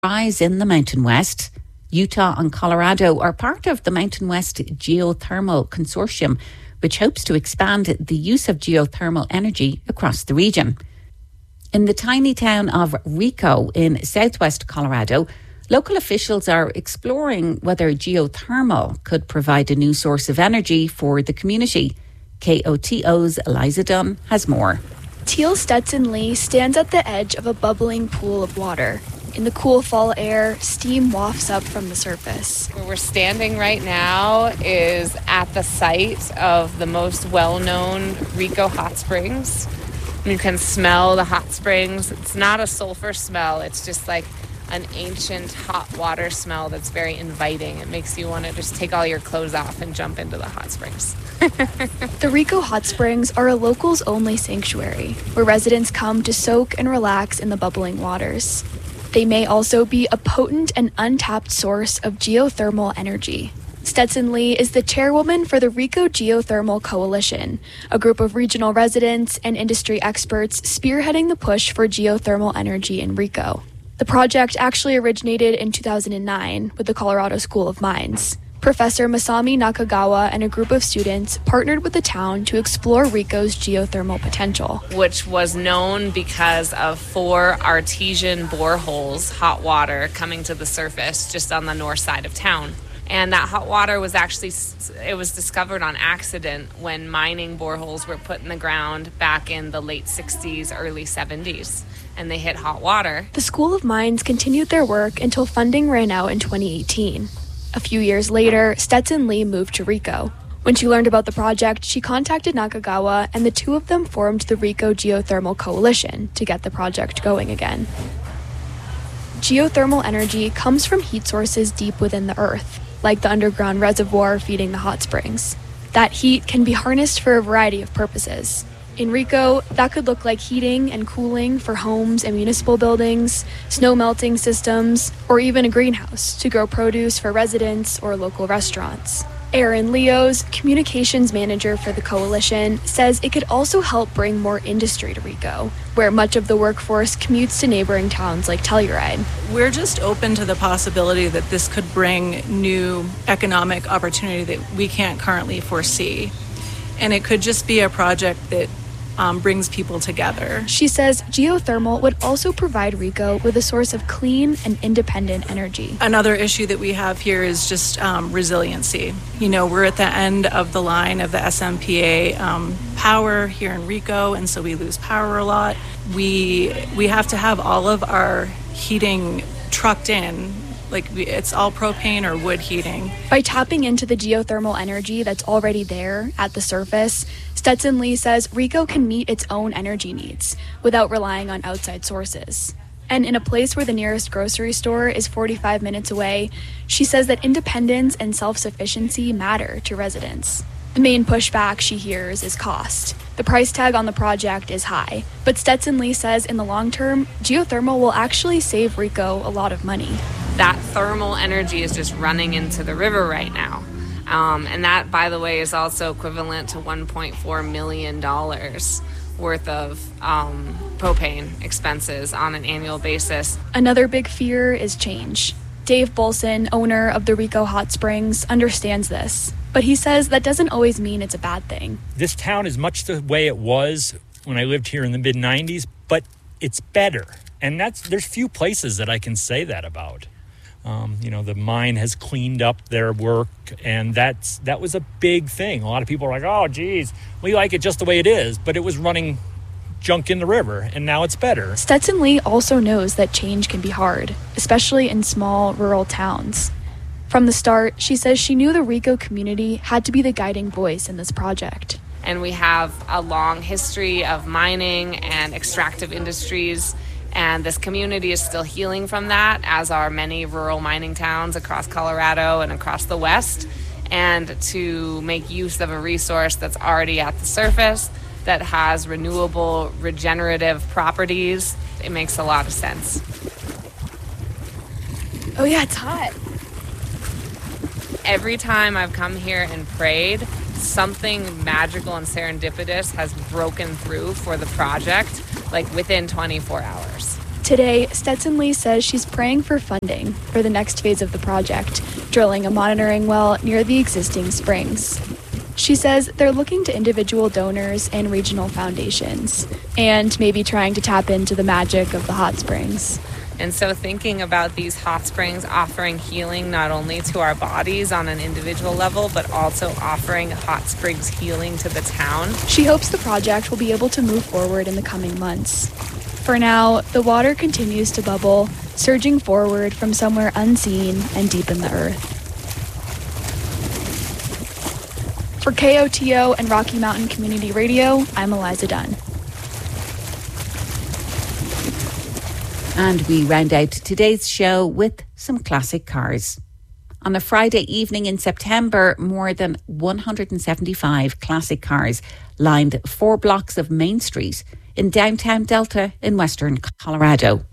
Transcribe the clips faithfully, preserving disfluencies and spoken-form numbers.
rise in the Mountain West. Utah and Colorado are part of the Mountain West Geothermal Consortium, which hopes to expand the use of geothermal energy across the region. In the tiny town of Rico in southwest Colorado, local officials are exploring whether geothermal could provide a new source of energy for the community. K O T O's Eliza Dunn has more. Teal Stetson Lee stands at the edge of a bubbling pool of water. In the cool fall air, steam wafts up from the surface. Where we're standing right now is at the site of the most well-known Rico hot springs. You can smell the hot springs. It's not a sulfur smell. It's just like an ancient hot water smell that's very inviting. It makes you want to just take all your clothes off and jump into the hot springs. The Rico Hot Springs are a locals only sanctuary where residents come to soak and relax in the bubbling waters. They may also be a potent and untapped source of geothermal energy. Stetson Lee is the chairwoman for the Rico Geothermal Coalition, a group of regional residents and industry experts spearheading the push for geothermal energy in Rico. The project actually originated in two thousand nine with the Colorado School of Mines. Professor Masami Nakagawa and a group of students partnered with the town to explore Rico's geothermal potential. Which was known because of four artesian boreholes, hot water, coming to the surface just on the north side of town. And that hot water was actually, it was discovered on accident when mining boreholes were put in the ground back in the late sixties, early seventies. And they hit hot water. The School of Mines continued their work until funding ran out in twenty eighteen. A few years later, Stetson Lee moved to Rico. When she learned about the project, she contacted Nakagawa, and the two of them formed the Rico Geothermal Coalition to get the project going again. Geothermal energy comes from heat sources deep within the earth, like the underground reservoir feeding the hot springs. That heat can be harnessed for a variety of purposes. In Rico, that could look like heating and cooling for homes and municipal buildings, snow melting systems, or even a greenhouse to grow produce for residents or local restaurants. Aaron Leos, communications manager for the coalition, says it could also help bring more industry to Rico, where much of the workforce commutes to neighboring towns like Telluride. We're just open to the possibility that this could bring new economic opportunity that we can't currently foresee. And it could just be a project that Um, brings people together. She says geothermal would also provide Rico with a source of clean and independent energy. Another issue that we have here is just um, resiliency. You know, we're at the end of the line of the S M P A um, power here in Rico, and so we lose power a lot. We we have to have all of our heating trucked in. Like, it's all propane or wood heating. By tapping into the geothermal energy that's already there at the surface, Stetson Lee says Rico can meet its own energy needs without relying on outside sources. And in a place where the nearest grocery store is forty-five minutes away, she says that independence and self-sufficiency matter to residents. The main pushback she hears is cost. The price tag on the project is high, but Stetson Lee says in the long term, geothermal will actually save Rico a lot of money. That thermal energy is just running into the river right now. Um, and that, by the way, is also equivalent to one point four million dollars worth of um, propane expenses on an annual basis. Another big fear is change. Dave Bolson, owner of the Rico Hot Springs, understands this, but he says that doesn't always mean it's a bad thing. This town is much the way it was when I lived here in the mid nineties, but it's better. And that's there's few places that I can say that about. Um, you know, the mine has cleaned up their work, and that's that was a big thing. A lot of people are like, oh, geez, we like it just the way it is, but it was running junk in the river, and now it's better. Stetson Lee also knows that change can be hard, especially in small rural towns. From the start, she says she knew the Rico community had to be the guiding voice in this project. And we have a long history of mining and extractive industries, and this community is still healing from that, as are many rural mining towns across Colorado and across the West. And to make use of a resource that's already at the surface, that has renewable, regenerative properties, it makes a lot of sense. Oh yeah, it's hot. Every time I've come here and prayed, something magical and serendipitous has broken through for the project, like within twenty-four hours. Today, Stetson Lee says she's praying for funding for the next phase of the project, drilling a monitoring well near the existing springs. She says they're looking to individual donors and regional foundations, and maybe trying to tap into the magic of the hot springs. And so thinking about these hot springs offering healing not only to our bodies on an individual level, but also offering hot springs healing to the town. She hopes the project will be able to move forward in the coming months. For now, the water continues to bubble, surging forward from somewhere unseen and deep in the earth. For K O T O and Rocky Mountain Community Radio, I'm Eliza Dunn. And we round out today's show with some classic cars. On a Friday evening in September, more than one hundred seventy-five classic cars lined four blocks of Main Street in downtown Delta in western Colorado.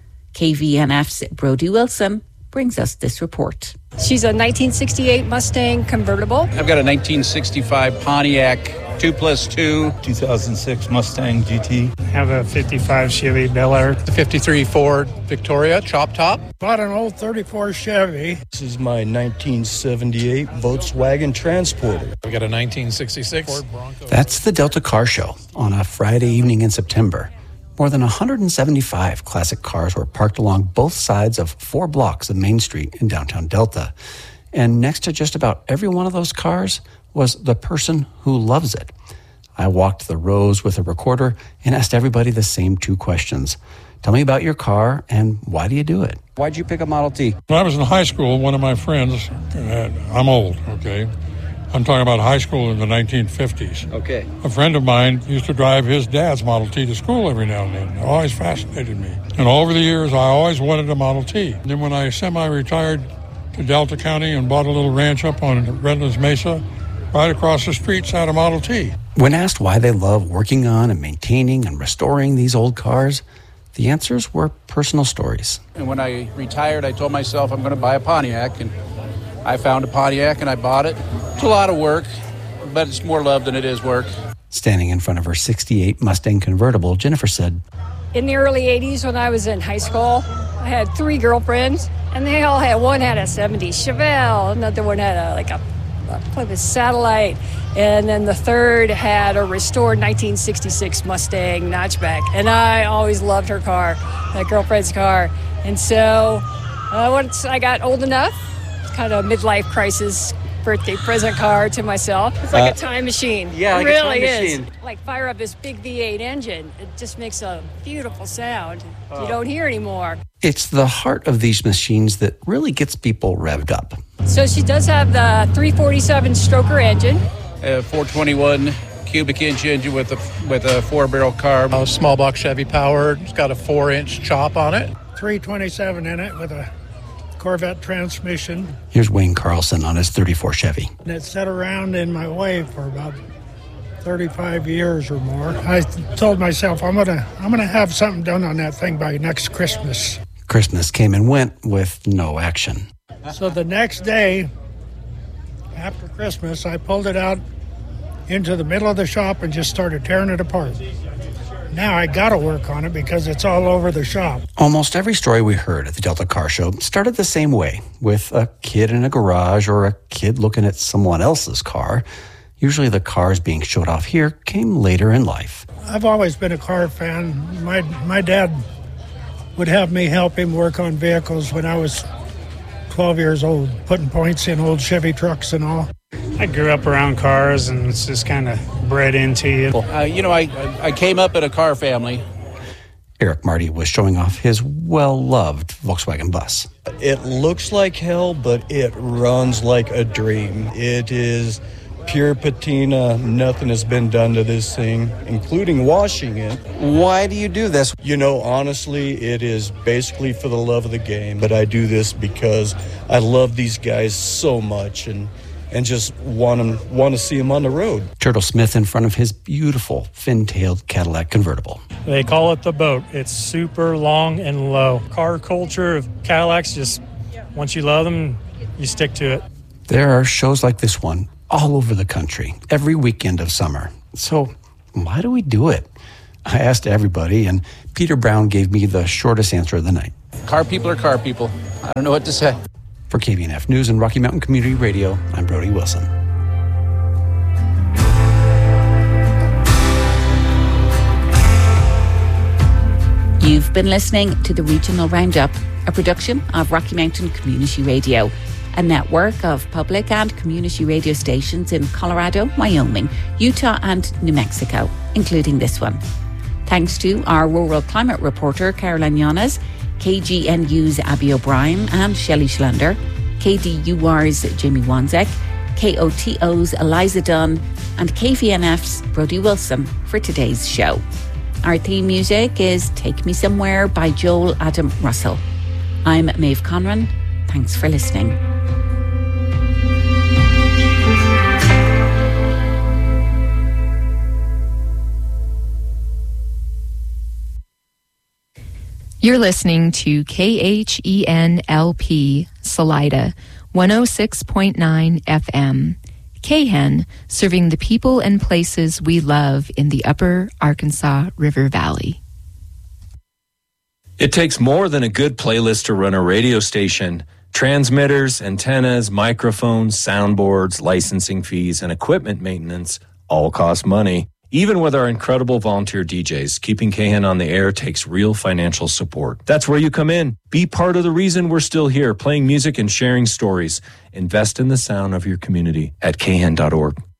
K V N F's Brodie Wilson brings us this report. She's a nineteen sixty-eight Mustang convertible. I've got a nineteen sixty-five Pontiac two plus two. two thousand six Mustang G T. I have a fifty-five Chevy Bel Air. The fifty-three Ford Victoria Chop Top. Bought an old thirty-four Chevy. This is my nineteen seventy-eight Volkswagen Transporter. We got a nineteen sixty-six Ford Bronco. That's the Delta Car Show on a Friday evening in September. More than one hundred seventy-five classic cars were parked along both sides of four blocks of Main Street in downtown Delta. And next to just about every one of those cars was the person who loves it. I walked the rows with a recorder and asked everybody the same two questions. Tell me about your car and why do you do it? Why'd you pick a Model T? When I was in high school, one of my friends, uh, I'm old, okay? I'm talking about high school in the nineteen fifties. Okay. A friend of mine used to drive his dad's Model T to school every now and then. It always fascinated me. And over the years, I always wanted a Model T. And then when I semi-retired to Delta County and bought a little ranch up on Redlands Mesa, right across the street sat a Model T. When asked why they love working on and maintaining and restoring these old cars, the answers were personal stories. And when I retired, I told myself I'm going to buy a Pontiac, and I found a Pontiac and I bought it. It's a lot of work, but it's more love than it is work. Standing in front of her sixty-eight Mustang convertible, Jennifer said, In the early eighties, when I was in high school, I had three girlfriends, and they all had, one had a seventies Chevelle, another one had a, like a, a Plymouth Satellite, and then the third had a restored nineteen sixty-six Mustang notchback. And I always loved her car, that girlfriend's car. And so uh, once I got old enough, it's kind of a midlife crisis birthday present car to myself. It's like uh, a time machine. Yeah, like it really a time is. machine. Like fire up this big V eight engine. It just makes a beautiful sound oh. you don't hear anymore. It's the heart of these machines that really gets people revved up. So she does have the three forty-seven stroker engine. A four twenty-one cubic inch engine with a with a four barrel carb. A small block Chevy powered. It's got a four inch chop on it. three twenty-seven in it with a Corvette transmission. Here's Wayne Carlson on his thirty-four Chevy. And it sat around in my way for about thirty-five years or more. I told myself I'm gonna I'm gonna have something done on that thing by next Christmas. Christmas came and went with no action. So the next day after Christmas, I pulled it out into the middle of the shop and just started tearing it apart. Now I gotta work on it because it's all over the shop. Almost every story we heard at the Delta Car Show started the same way, with a kid in a garage or a kid looking at someone else's car. Usually the cars being showed off here came later in life. I've always been a car fan. My my dad would have me help him work on vehicles when I was twelve years old, putting points in old Chevy trucks and all. I grew up around cars, and it's just kind of bred into you. Uh, you know, I I came up in a car family. Eric Marty was showing off his well-loved Volkswagen bus. It looks like hell, but it runs like a dream. It is pure patina. Nothing has been done to this thing, including washing it. Why do you do this? You know, honestly, it is basically for the love of the game. But I do this because I love these guys so much and and just want them, want to see them on the road. Turtle Smith in front of his beautiful fin-tailed Cadillac convertible. They call it the boat. It's super long and low. Car culture of Cadillacs, just once you love them, you stick to it. There are shows like this one all over the country, every weekend of summer. So why do we do it? I asked everybody, and Peter Brown gave me the shortest answer of the night. Car people are car people. I don't know what to say. For K B N F News and Rocky Mountain Community Radio, I'm Brody Wilson. You've been listening to the Regional Roundup, a production of Rocky Mountain Community Radio, a network of public and community radio stations in Colorado, Wyoming, Utah and New Mexico, including this one. Thanks to our rural climate reporter, Caroline Yanes, K G N U's Abby O'Brien and Shelley Schlender, K D U R's Jamie Wanzek, K O T O's Eliza Dunn, and K V N F's Brody Wilson for today's show. Our theme music is Take Me Somewhere by Joel Adam Russell. I'm Maeve Conran. Thanks for listening. You're listening to K H E N L P Salida, one oh six point nine F M. K H E N, serving the people and places we love in the upper Arkansas River Valley. It takes more than a good playlist to run a radio station. Transmitters, antennas, microphones, soundboards, licensing fees, and equipment maintenance all cost money. Even with our incredible volunteer D Js, keeping K H E N on the air takes real financial support. That's where you come in. Be part of the reason we're still here, playing music and sharing stories. Invest in the sound of your community at K H E N dot org.